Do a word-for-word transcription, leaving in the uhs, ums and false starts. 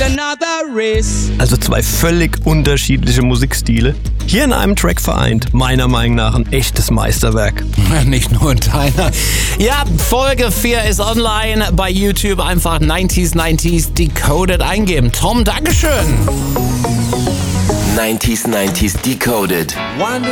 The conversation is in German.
another race. Also zwei völlig unterschiedliche Musikstile. Hier in einem Track vereint, meiner Meinung nach ein echtes Meisterwerk. Nicht nur in deiner. Ja, Folge vier ist online bei YouTube. Einfach neunziger neunziger Decoded eingeben. Tom, Dankeschön. neunziger neunziger Decoded.